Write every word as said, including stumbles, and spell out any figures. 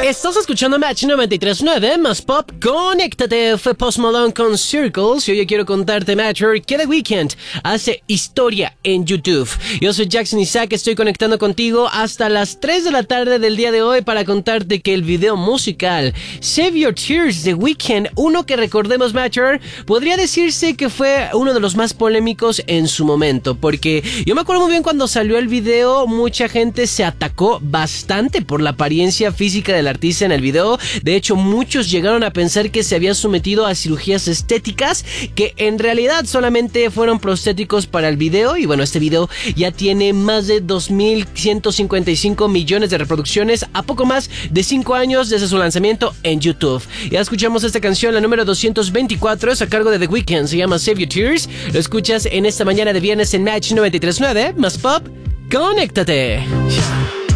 Estás escuchando Match noventa y tres punto nueve, más pop, conéctate, fue Post Malone con Circles, y hoy quiero contarte, Matcher, que The Weeknd hace historia en YouTube. Yo soy Jackson Isaac, estoy conectando contigo hasta las tres de la tarde del día de hoy para contarte que el video musical Save Your Tears de The Weeknd, uno que recordemos, Matcher, podría decirse que fue uno de los más polémicos en su momento, porque yo me acuerdo muy bien cuando salió el video, mucha gente se atacó bastante por la apariencia física del artista en el video. De hecho, muchos llegaron a pensar que se había sometido a cirugías estéticas, que en realidad solamente fueron prostéticos para el video. Y bueno, este video ya tiene más de dos mil ciento cincuenta y cinco millones de reproducciones a poco más de cinco años desde su lanzamiento en YouTube. Ya escuchamos esta canción, la número doscientos veinticuatro, es a cargo de The Weeknd, se llama Save Your Tears. Lo escuchas en esta mañana de viernes en Match noventa y tres punto nueve, más pop, conéctate.